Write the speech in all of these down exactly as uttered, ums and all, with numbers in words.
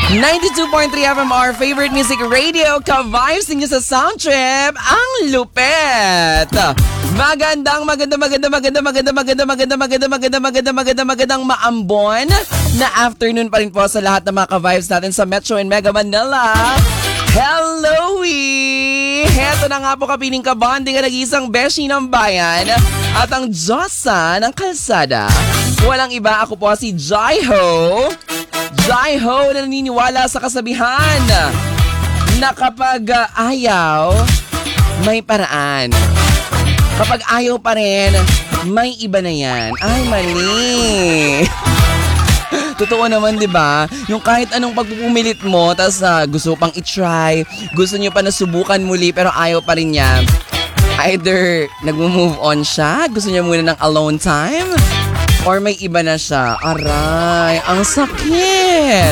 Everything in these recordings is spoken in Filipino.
ninety-two point three F M, our favorite music radio, ka-vibes ninyo sa sound trip, ang lupet. Magandang, maganda, maganda, maganda, maganda, maganda, maganda, maganda, maganda, maganda, maganda, magandang maambon na afternoon pa rin po sa lahat ng mga ka-vibes natin sa Metro and Mega Manila. Hello, we! Heto na nga po kapiling kabanding ang nag-iisang beshi ng bayan at ang Diyosa ng kalsada. Walang iba, ako po si Jaiho. Jaiho na naniniwala sa kasabihan na kapag uh, ayaw, may paraan. Kapag ayaw pa rin, may iba na yan. Ay, mali. Totoo naman, di ba? Yung kahit anong pagpupumilit mo, tas uh, gusto pang i-try, gusto nyo pa na subukan muli, pero ayaw pa rin niya. Either nag-move on siya, gusto niya muna ng alone time, or may iba na siya. Aray, ang sakit!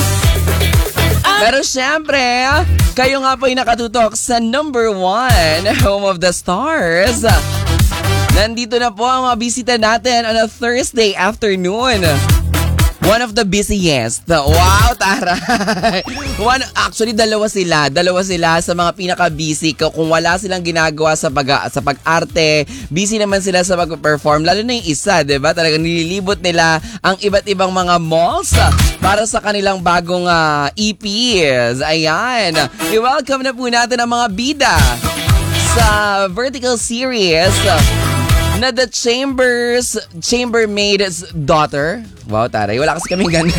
Pero syempre, kayo nga po ay nakatutok sa number one, Home of the Stars. Nandito na po ang mga bisita natin on a Thursday afternoon. One of the busiest. Wow, taray. One, actually, dalawa sila. Dalawa sila sa mga pinaka-busy. Kung wala silang ginagawa sa, pag, sa pag-arte, busy naman sila sa pag-perform. Lalo na yung isa, diba? Talagang nililibot nila ang iba't ibang mga malls para sa kanilang bagong uh, E Ps. Ayan. I-welcome na po natin ang mga bida sa Vertical Series na The Chambers, Chambermaid's Daughter. Wow, taray. Wala kasi kaming ganun.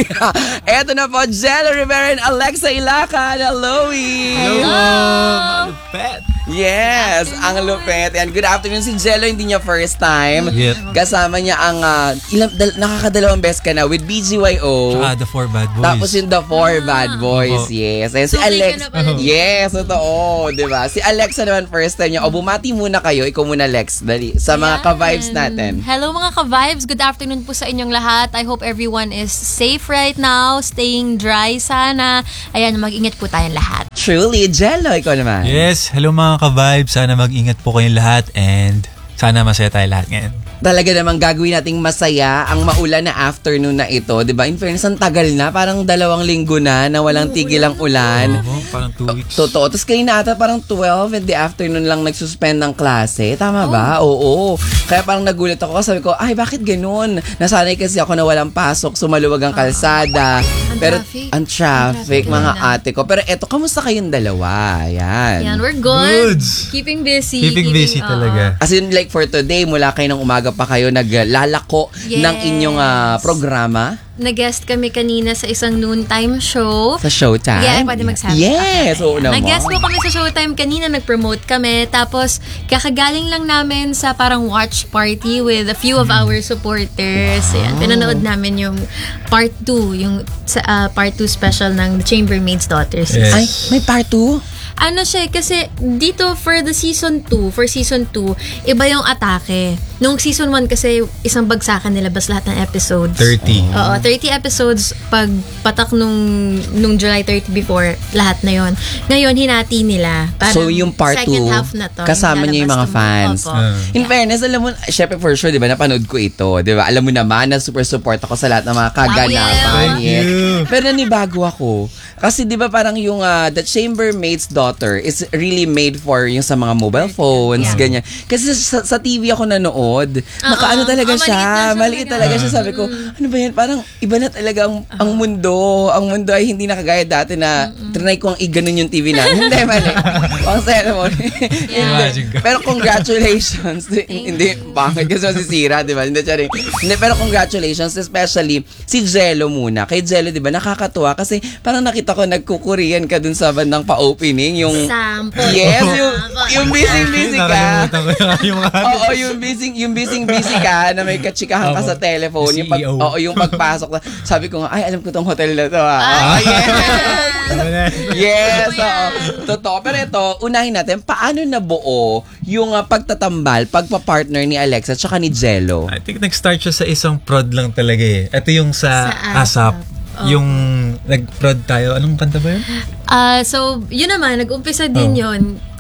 Eto na po, Jello Rivera and Alexa Ilacan. Hello, Hello! Hello! Malupet! Yes, ang lupet. And good afternoon si Jello, hindi niya first time. Yep. Kasama niya ang uh, ilang, dal- nakakadalawang beses ka na with B G Y O. Ah, The Four Bad Boys. Tapos yung The Four ah. Bad Boys, yes. And si So, Alex, uh-huh. yes, totoo, di ba? Si Alexa naman first time niya. O bumati muna kayo, ikaw muna Lex, dali, sa mga Ayan. ka-vibes natin. Hello mga ka-vibes, good afternoon po sa inyong lahat. I hope everyone is safe right now, staying dry sana. Ayan, mag-ingat po tayong lahat. Truly, Jello, ikaw naman. Yes, hello mga ka-vibes. Sana mag-ingat po kayong lahat and sana masaya tayo lahat ngayon. Talaga namang gagawin nating masaya ang maulan na afternoon na ito. Diba? In fairness, ang tagal na. Parang dalawang linggo na na walang tigil ang ulan. Oo, parang two weeks. Totoo. Tapos kayo na ata parang twelve in the afternoon lang nagsuspend ng klase. Tama ba? Oo. Kaya parang nagulat ako. Sabi ko, ay bakit ganun? Nasanay kasi ako na walang pasok. Sumaluwag ang kalsada. Ang Pero traffic. ang traffic, Ang traffic mga na. ate ko. Pero eto, kamusta kayong dalawa? Yan. Ayan, we're good. Goods. Keeping busy. Keeping busy oo. talaga. As in, like for today, mula kayo ng umaga pa kayo naglalako Yes. ng inyong uh, programa Nag-guest kami kanina sa isang noontime show. sa Showtime. Yeah, pwede magsabi. Yes, oo naman. Nag-guest po kami sa Showtime kanina, nag-promote kami. Tapos, kakagaling lang namin sa parang watch party with a few of our supporters. Ayan, pinanood namin yung part two, yung uh, part two special ng The Chambermaid's Daughter. Yes. Ay, may part two? Ano siya, kasi dito for the season two, for season two, iba yung atake. Nung season one kasi, isang bagsakan nilabas lahat ng episodes. thirty. Oo, thirty episodes pag patak nung nung July thirtieth before, lahat na yon. Ngayon, hinati nila. Parang So, yung part two, second half na to, kasama niya yung mga lalabas fans. Opo. Uh. In fairness, alam mo, syempre for sure, di ba, napanood ko ito. Di ba? Alam mo naman na super support ako sa lahat ng mga kaganapan. Thank Yes. you. Pero nanibago ako. Kasi di ba parang yung uh, The Chambermaid's Daughter is really made for yung sa mga mobile phones, Yeah. ganyan. Kasi sa, sa T V ako nanood, nakaano talaga Oh, siya, maliit lang siya maliit talaga. talaga siya. Sabi ko, ano ba yan? Parang iba na talaga ang, ang mundo. Ang mundo ay hindi na kagaya dati na trinay ko ang iganon yung T V na. Hindi, mali. Ang saya naman. Hindi. Imagine ka. Pero congratulations. Hindi, bakit? Kasi masisira, di ba? Hindi, sorry. Hindi, pero congratulations, especially si Jello muna. Kay Jello, di ba, nakakatuwa kasi parang nakita ko nagkukurian ka dun sa bandang pa-opening. Yung, Sample. yes, yung, yung busy-busy ka. Nakalimutan ko na yung mga Oo, yung busy, yung busy-busy ka na may katsikahan ka sa telephone. Yung pag, C E O. oo, yung pagpasok. na- Sabi ko nga, ay, alam ko tong hotel na to. Ah. Ah. Oh, yes. Yes, oo. Totoo. Pero ito, unahin natin, paano nabuo yung uh, pagtatambal, pagpa-partner ni Alexa tsaka ni Jello? I think nag-start siya sa isang prod lang talaga eh. Ito yung sa, Sa ASAP. ASAP. Yung nag-prod tayo. Anong kanta ba yun? Ah, so, yun naman, nag-umpisa din Oh. yun.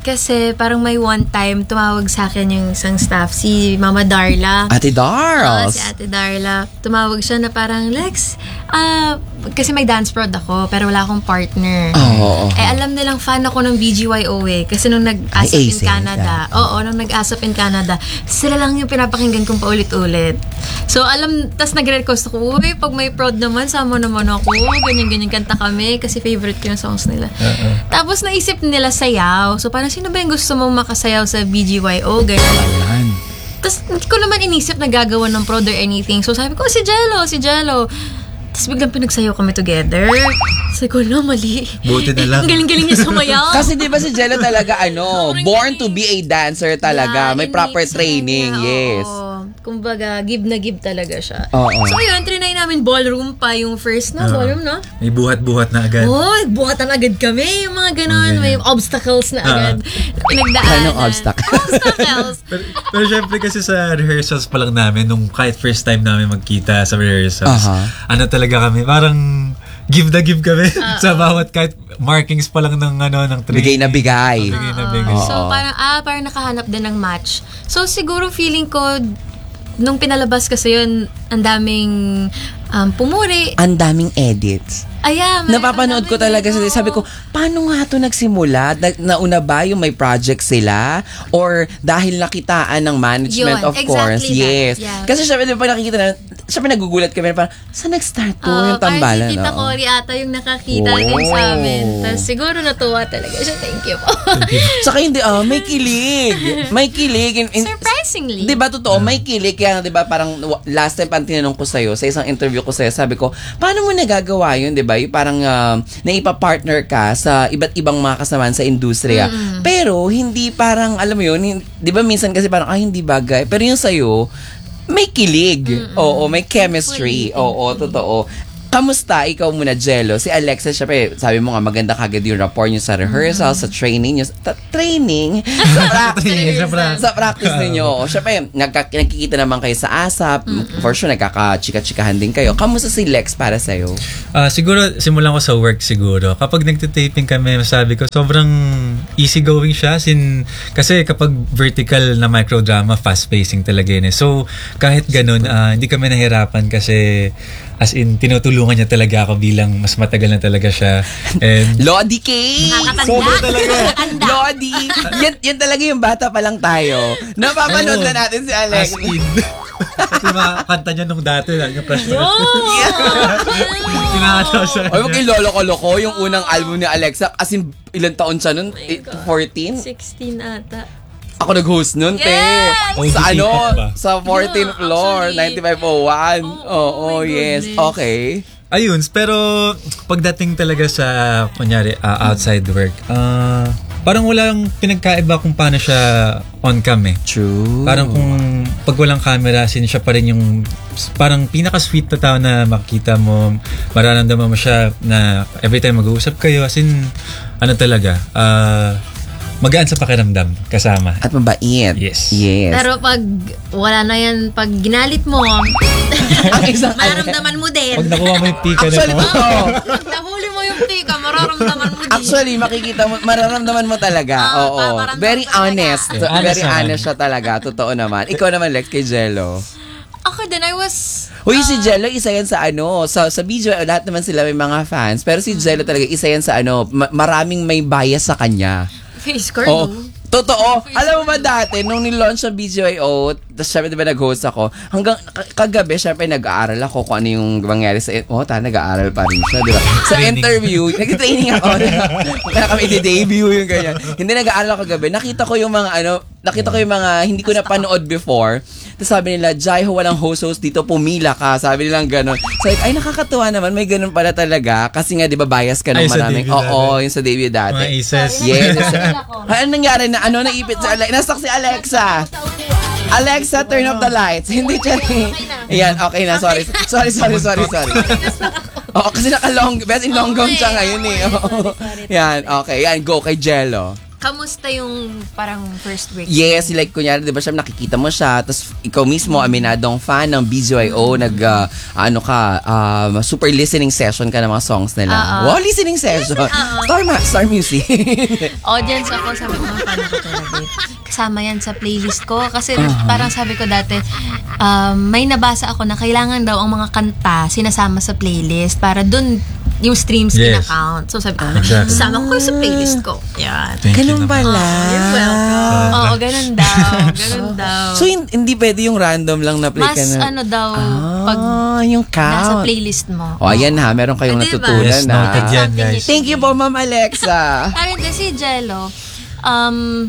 Kasi parang may one time tumawag sa akin yung isang staff, si Mama Darla. Ate Oo, Darls. si Ate Darla. Tumawag siya na parang, Lex, ah, kasi may dance prod ako, pero wala akong partner. Oo. Eh, alam nilang fan ako ng B G Y O eh. Kasi nung nag-asap Ay, in Ace, Canada, oo, nung nag-asap in Canada, sila lang yung pinapakinggan kong paulit-ulit. So, alam, tas nag-request ako, uy, pag may prod naman, sama naman ako. Ganyan-ganyan kanta kami kasi favorite ko yung songs nila. Uh-uh. Tapos naisip nila sayaw. So, parang sino ba yung gusto mong makasayaw sa B G Y O? Ganyan. Ayan. Tapos, hindi ko naman inisip na gagawa ng prod or anything. So, sabi ko, si Jello, si Jello. Tapos, biglang pinagsayaw kami together. Sabi ko, no, mali. Buti na lang. Ang galing-galing niya sumayaw. Kasi di ba si Jello talaga ano, Sobrang born galing. to be a dancer talaga. Yeah, May innate proper sa training, kanya, yes. oo. Kumbaga, give na give talaga siya. Oo. So, yun, trinay namin ballroom pa yung first na, Oo. ballroom, no? May buhat-buhat na agad. Oh, buhatan agad kami. Yung mga ganon. Okay. May obstacles na agad. Pinagdaanan. Anong obstacle? Obstacles. Pero, pero syempre kasi sa rehearsals pa lang namin, nung kahit first time namin magkita sa rehearsals, Aha. ano talaga kami, parang give na give kami sa bawat kahit markings pa lang ng ano ng Bigay na bigay. Bigay na Oo. bigay. So, parang, ah, parang nakahanap din ng match. So, siguro feeling ko, nung pinalabas kasi yun, ang daming um, pumuri. Ang daming edits. Ayan. Napapanood ko talaga sila. Sabi ko, paano nga ito nagsimula? Na, nauna ba yung may project sila? Or dahil nakitaan ng management, Yun, of exactly course? that. Yes. Yeah. Kasi syempre, di ba nakikita na, syempre nagugulat kami, parang, saan nag-start to? Oo, yung tambalan, parang si Tita no? Cory ata yung nakakita Oh. din sa amin. Tapos siguro natuwa talaga siya. Thank you po. Saka hindi, ah, may kilig. May kilig. In, in, Surprisingly. Di ba totoo, may kilig. Kaya di ba parang wa- last time pang tinanong ko sa'yo, sa isang interview ko sa'yo, sabi ko, paano mo nagagawa yun, di ba? Yung parang uh, naipa-partner ka sa iba't ibang mga kasamaan sa industriya. Pero hindi parang, alam mo yun, hin- di ba minsan kasi parang, ah, hindi bagay. Pero yung sa'yo, may kilig. Oo, may chemistry. Oo, totoo. Kamusta? Ikaw muna, Jello. Si Alexa, syempre, sabi mo nga, maganda kagad yung rapport niyo sa rehearsal, sa training niyo. Ta- training? sa practice. Sa practice. sa practice ninyo. Oo. Syempre, nagka- nagkikita naman kayo sa ASAP. For sure, nagkaka-chika-chikahan din kayo. Kamusta si Lex para sa'yo? Ah, siguro, simulan ko sa work siguro. Kapag nagtitaping kami, masabi ko, sobrang easygoing siya. Sin, kasi kapag vertical na microdrama, fast-pacing talaga yun eh. So, kahit ganun, ah, hindi kami nahirapan kasi as in, tinutulungan niya talaga ako bilang mas matagal na talaga siya. And, Lodi K! Nakakatanda. Sobra talaga. Nakakatanda. Lodi! Yan, yan talaga yung bata pa lang tayo. Napapanood Oo. na natin si Alex. as in, kasi mga kanta niya nung dati, yung press Tinakatawa siya. Ay, wag iloloko-loko yung unang album ni Alexa. As in, ilang taon siya nun? my Eh, God. fourteen? sixteen ata. Ako nag-host nun, te. Yes! Oh, Sa di ano? sikat ba? Sa fourteenth Yeah, floor, actually. ninety-five oh one. Oh, Oo, oh my yes. goodness. Okay. Ayun, pero pagdating talaga sa, kunyari, uh, outside work, uh, parang walang pinagkaiba kung paano siya on cam eh. True. Parang kung pag walang camera, sin siya pa rin yung parang pinaka-sweet na tao na makikita mo, mararamdaman mo siya na every time mag-uusap kayo, as in, ano talaga, uh, magaan sa pakiramdam kasama. At mabait. Yes. Yes. Pero pag wala na yan, pag ginalit mo, Ang isang mararamdaman mo din. Pag nakuha mo yung pika Actually, na to, totoo. Pag nahuli mo yung tika, mararamdaman mo din. Actually, makikita mo, mararamdaman mo talaga. Ah, Oo. mararamdaman Very talaga. honest. Yeah, honest Very naman. honest siya talaga. Totoo naman. Ikaw naman, Lex, kay Jello. Ako din, I was... Uy, si Jello, isa yan sa ano, sa, sa video, lahat naman sila may mga fans. Pero si Jello talaga, isa yan sa ano, ma- maraming may bias sa kanya. Face card, Oh, no? totoo. Alam mo ba dati, nung nilaunch ang B G Y O, tapos syempre diba nag-host ako, hanggang k- kagabi, syempre nag-aaral ako kung ano yung mangyari sa, oh, ta, nag-aaral pa rin siya, diba? Sa Training. interview, nag-training ako. Kaya kami i-debut yung ganyan. Hindi nag-aaral ako kagabi. Nakita ko yung mga ano, nakita ko yung mga hindi ko napanood before. Tapos sabi nila, Jai, ho, walang host-host dito, pumila ka. Sabi nilang gano'n. So, like, ay, nakakatuwa naman. May gano'n pala talaga. Kasi nga, di ba, bias ka ng Ay, sa maraming. debut Oo, dati. yung sa debut dati. mga aces. Yes. Ay, anong nangyari na? Ano, naipit si Alexa? Nasak si Alexa. Alexa, turn off the lights. Hindi siya. Ayan, okay na. Sorry. Sorry, sorry, sorry, sorry. Oo, kasi naka-long, best in long gown siya ngayon eh. Oo. Yan, okay. Yan, go kay Jello. Kamusta yung parang first week? Yes, like kunyari, di ba siya, nakikita mo siya, tapos ikaw mismo, aminadong fan ng B G Y O, nag, uh, ano ka, um, super listening session ka ng mga songs nila. Uh-oh. Wow, listening session. Uh-oh. Star, ma- Star Music. Audience ako, sabi ko, fan ako talaga. Kasama yan sa playlist ko. Kasi parang sabi ko dati, um, may nabasa ako na kailangan daw ang mga kanta sinasama sa playlist para dun yung streams Yes. in-account. So sabi ko, Exactly. sama ko sa playlist ko. Yan. Thank you Ganun naman. pala. You're welcome. Oo, ganun daw. Ganun daw. So, hin- hindi pwede yung random lang na play Mas ka na. ano daw, pag Ah, yung nasa count. playlist mo. O, ayan ha, meron kayong Ah, diba? natutunan Yes, na. noted yan, guys. Thank you po, Ma'am Alexa. Parang si Jello, um,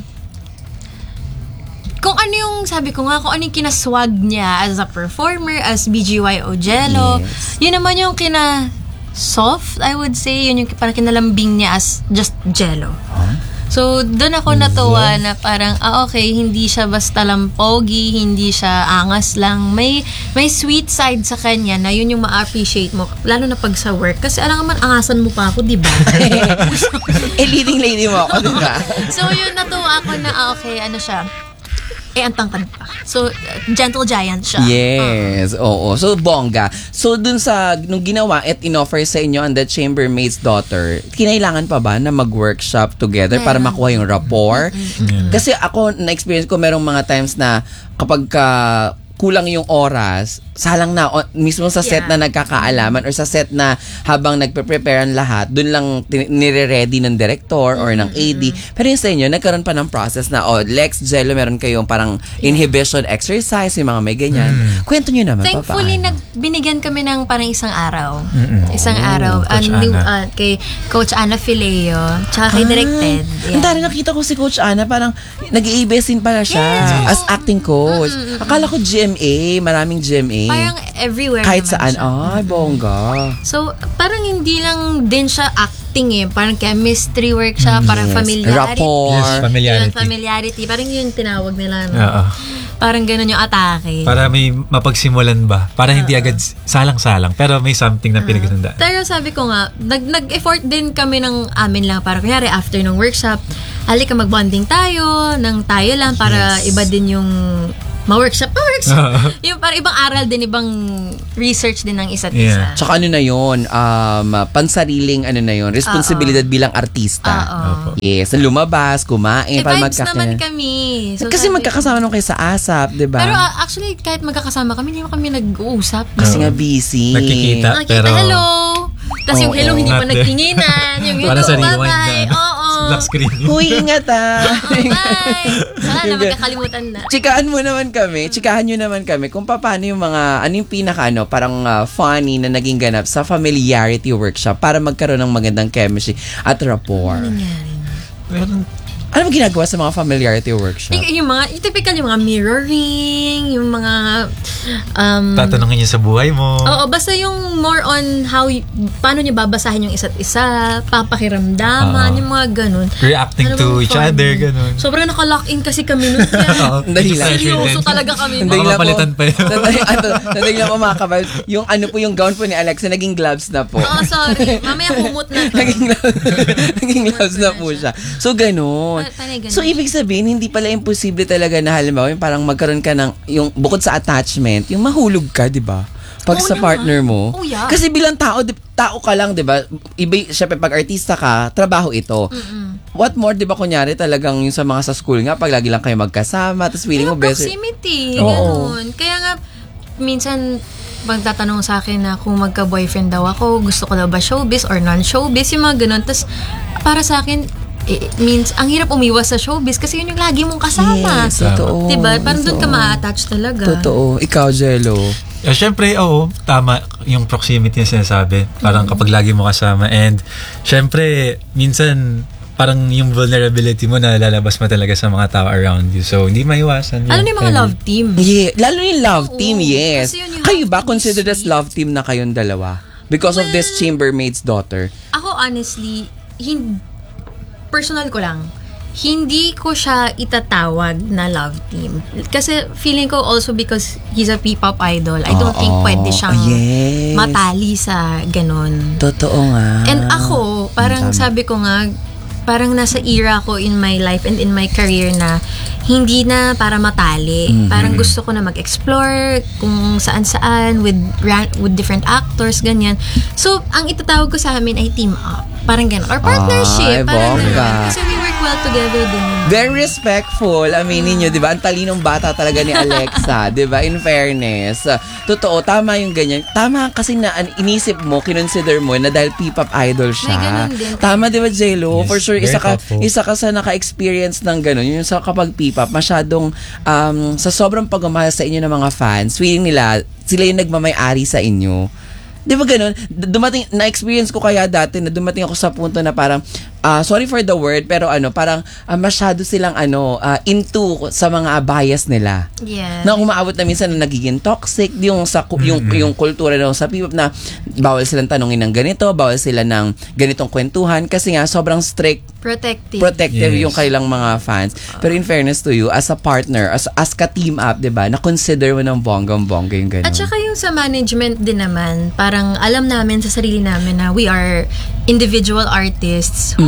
kung ano yung, sabi ko nga, kung ano yung kinaswag niya as a performer, as B G Y O Jello, Yes. yun naman yung kina soft, I would say, yun yung parang kinalambing niya as just Jello. So, doon ako natuwa na parang, ah, okay, hindi siya basta lang pogi, hindi siya angas lang. May may sweet side sa kanya na yun yung ma-appreciate mo, lalo na pag sa work. Kasi alam naman, angasan mo pa ako, di ba? Eh, leading lady mo ako, di ba? So, yun, natuwa ako na, ah, okay, ano siya, eh, ang tangkad pa. So, uh, gentle giant siya. Yes, oo. So, bongga. So, dun sa, nung ginawa at inoffer sa inyo ang The Chambermaid's Daughter, kinailangan pa ba na mag-workshop together para Meron. makuha yung rapport? Kasi ako, na-experience ko, merong mga times na kapag ka kulang yung oras, salang na, o, mismo sa set Yeah. na nagkakaalaman or sa set na habang nagpe-prepare ang lahat, dun lang tin- nire-ready ng director or ng A D. Pero yung sa inyo, nagkaroon pa ng process na, oh, Lex, Jello, meron kayong parang inhibition exercise, yung mga may ganyan. Kwento nyo naman, Thankfully, papaano? nag, binigyan kami ng parang isang araw. Mm-mm. Isang araw. Coach Ano, Ana. ah, kay Coach Ana Fileo, tsaka kay Direct Ted. Ang dami nakita ko si Coach Ana, parang nag-A B S din pala siya as acting coach. Akala ko G M A, maraming G M A. Parang everywhere Kahit naman saan. siya. Ay, bongga. So, parang hindi lang din siya acting eh. Parang chemistry work siya, parang Yes. familiarity. Rapport. Yes, familiarity. Yun, familiarity. Parang yun yung tinawag nila. No? Oo. Parang ganun yung atake. Para may mapagsimulan ba? Para hindi agad salang-salang. Pero may something na pinagandaan. Pero sabi ko nga, nag, nag-effort din kami ng amin lang. Para kunyari, after ng workshop, halika mag-bonding tayo, ng tayo lang, para Yes. iba din yung ma-workshop, ma-workshop. Yung parang ibang aral din, ibang research din ng isa't Yeah. isa. Tsaka ano na yun, um, pansariling ano na yun, responsibilidad bilang artista. Oo. Yes, lumabas, kumain, Eh, para vibes magkaka- naman kami. So, Kasi sabi- magkakasama nung kayo sa ASAP, di ba? Pero uh, actually, kahit magkakasama kami, hindi naman kami nag-uusap. Kasi nga busy. Nakikita. Nakita, pero- hello! Tapos yung Oo. hello, hindi pa Not there. nagtinginan. Yung hello, Para sa rewind bye-bye. na. Oo. Black screen. Huy, ingat ah. Bye! Wala na, magkakalimutan na. Chikahan mo naman kami, chikahan nyo naman kami kung paano yung mga, ano yung pinaka ano, parang uh, funny na naging ganap sa familiarity workshop para magkaroon ng magandang chemistry at rapport. Meron. Ano mo ginagawa sa mga familiarity workshop? Y- yung mga, yung typical yung mga mirroring, yung mga, um, Tatanungin niya sa buhay mo. oo, basta yung more on how, y- paano niyo babasahin yung isa't isa, papakiramdaman, Oo. yung mga ganun. Reacting Ano to bang each funny? other, ganun. Sobrang nakalock in kasi kami nun. Kaya, Dali lang. seryoso talaga kami. Hindi nun. Baka mapalitan pa yun. Sandali, ano, sandali lang po mga kabal. Yung ano po yung gown po ni Alexa, naging gloves na po. Oo, sorry. Mamaya kumot na to. naging gloves, naging gloves na po siya. So, ganun. Pa- panay ganun. So, ibig sabihin, hindi pala imposible talaga na halimbawa, yung parang magkaroon ka ng, yung bukod sa attachment, yung mahulog ka, di ba? Pag Oo sa naman. partner mo. Oh, yeah. Kasi bilang tao, di- tao ka lang, di ba? Iba, syempre, pag artista ka, trabaho ito. What more, di ba, kunyari talagang yung sa mga sa school nga, pag lagi lang kayo magkasama, tapos feeling mo Yung best. proximity, Oo. ganun. Kaya nga, minsan, magtatanong sa akin na kung magka-boyfriend daw ako, gusto ko daw ba showbiz or non-showbiz, yung mga ganun. Tapos, para sa akin, it means, ang hirap umiwas sa showbiz kasi yun yung lagi mong kasama. Yes, totoo. Diba? Parang doon ka Totoo. ma-attach talaga. Totoo. Ikaw, Jello. Eh, syempre, oo, tama yung proximity na sinasabi. Parang kapag lagi mo kasama. And, syempre, minsan, parang yung vulnerability mo na lalabas mo talaga sa mga tao around you. So, hindi maiwasan. Ano yung mga love team? Yeah, lalo yung love team, Oo, yes. kasi yun yung Kayo ba happy, considered as sweet. love team na kayong dalawa? Because of this Chambermaid's Daughter. Ako, honestly, hin- personal ko lang, hindi ko siya itatawag na love team. Kasi feeling ko also because he's a P-pop idol, I don't Oo. think pwede siyang Yes. matali sa ganun. Totoo nga. And ako, parang Tama. sabi ko nga, parang nasa era ko in my life and in my career na hindi na para matali. Mm-hmm. Parang gusto ko na mag-explore kung saan-saan with ran- with different actors, ganyan. So, ang itatawag ko sa amin ay team up. Parang gano'n. Or partnership. Ay, parang bongga. gano'n. Kasi we work well together din. Very respectful. Aminin nyo, di ba? Ang talinong bata talaga ni Alexa, di ba? In fairness. Uh, totoo, tama yung ganyan. Tama kasi na an- inisip mo, kinonsider mo na dahil P-pop idol siya. May ganun din. Tama, di ba, J-Lo? Yes, For sure, isa very ka, thoughtful. isa ka sa naka-experience ng ganun. Yung sa kapag P-pop, masyadong um, sa sobrang pagmamahal sa inyo ng mga fans, feeling nila, sila yung nagmamay-ari sa inyo. Di ba ganun? D- Dumating, na-experience ko kaya dati na dumating ako sa punto na parang, ah, sorry for the word, pero ano, parang ah, masyado silang ano, ah, into sa mga bias nila. Yeah. Na umaabot na minsan na nagiging toxic yung sa ku- yung yung kultura ng sa P-pop na bawal silang tanungin ng ganito, bawal sila ng ganitong kwentuhan kasi nga sobrang strict, Protective. protective Yes. yung kailang mga fans. Pero in fairness to you, as a partner, as as ka team up, 'di ba? Na consider mo ng bonggang-bongga yung ganun. At saka yung sa management din naman, parang alam namin sa sarili namin na we are individual artists who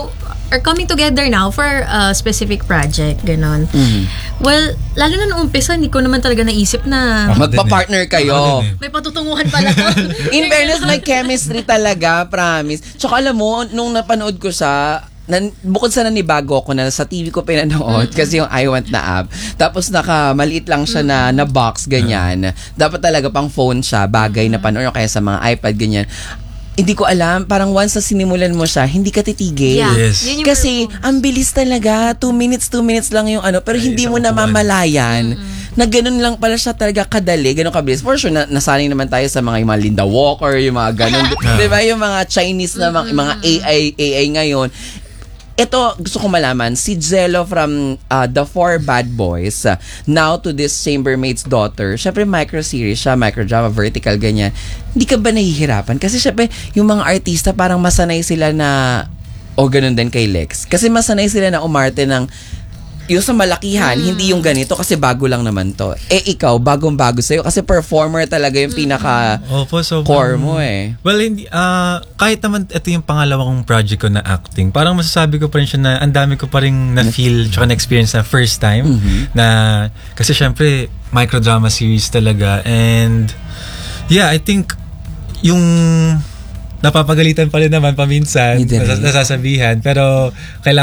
are coming together now for a specific project, ganon. Well, lalo na nung umpisa, hindi ko naman talaga naisip na Ako din magpa-partner eh. kayo. Ako din eh. may patutunguhan pala to. In fairness, may chemistry talaga, promise. Tsaka alam mo, nung napanood ko siya, nan, bukod sa nanibago ako na sa T V ko pinanood kasi yung I Want na app. Tapos naka maliit lang siya na na box ganyan. Dapat talaga pang phone siya, bagay na panood o kaya sa mga iPad ganyan. Hindi ko alam, parang once na sinimulan mo siya, hindi ka titigil. Yeah. Yes. Yun yung Kasi ang bilis talaga, two minutes, two minutes lang yung ano, pero Ay, hindi mo isang upuan. namamalayan na ganun lang pala siya talaga kadali, ganun kabilis. For sure, na, nasanay naman tayo sa mga, yung mga Linda Walker, yung mga ganun. Di ba? Yung mga Chinese na mga, mga A I, A I ngayon. Ito, gusto ko malaman, si Jello from uh, The Four Bad Boys, uh, now to this Chambermaid's Daughter, syempre micro-series siya, micro-drama, vertical, ganyan. Hindi ka ba nahihirapan? Kasi syempre, yung mga artista parang masanay sila na, o ganun din kay Lex. Kasi masanay sila na umarte ng, yung sa malakihan, hindi yung ganito kasi bago lang naman to. Eh ikaw, bagong-bago sa'yo kasi performer talaga yung pinaka Opo, so core mo eh. Well, hindi ah kahit naman ito yung pangalawang project ko na acting, parang masasabi ko pa rin siya na ang dami ko pa rin na-feel tsaka na-experience na first time na kasi syempre microdrama series talaga and yeah, I think yung napapagalitan pa rin naman paminsan, Hindi rin. nas- nasasabihan pero kailangan